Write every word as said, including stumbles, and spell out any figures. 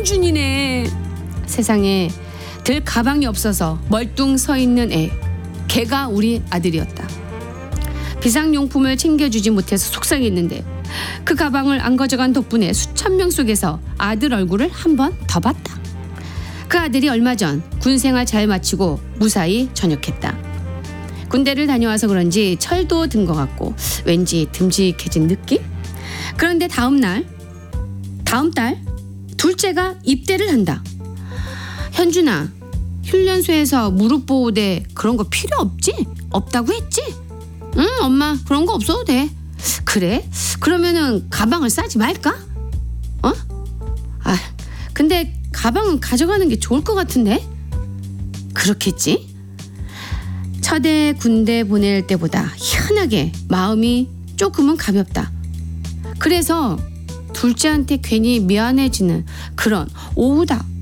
현준이네. 세상에 들 가방이 없어서 멀뚱 서 있는 애, 걔가 우리 아들이었다. 비상용품을 챙겨주지 못해서 속상했는데 그 가방을 안 가져간 덕분에 수천 명 속에서 아들 얼굴을 한 번 더 봤다. 그 아들이 얼마 전 군생활 잘 마치고 무사히 전역했다. 군대를 다녀와서 그런지 철도 든 것 같고 왠지 듬직해진 느낌? 그런데 다음 날, 다음 달 둘째가 입대를 한다. 현준아, 훈련소에서 무릎 보호대 그런 거 필요 없지? 없다고 했지? 응, 엄마 그런 거 없어도 돼. 그래? 그러면은 가방을 싸지 말까? 어? 아, 근데 가방은 가져가는 게 좋을 것 같은데? 그렇겠지? 첫해 군대 보낼 때보다 희한하게 마음이 조금은 가볍다. 그래서 둘째한테 괜히 미안해지는 그런 오후다.